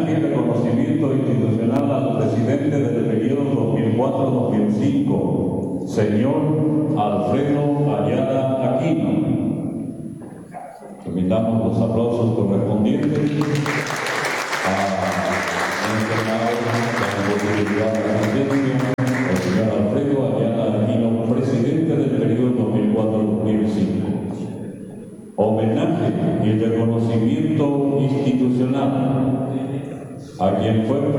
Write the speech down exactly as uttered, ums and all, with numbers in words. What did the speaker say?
Homenaje y reconocimiento institucional al presidente del periodo dos mil cuatro a dos mil cinco, señor Alfredo Ayala Aquino. Invitamos los aplausos correspondientes a mencionar la posibilidad de asistencia al señor Alfredo Ayala Aquino, presidente del periodo dos mil cuatro a dos mil cinco. Homenaje y reconocimiento institucional a quien fue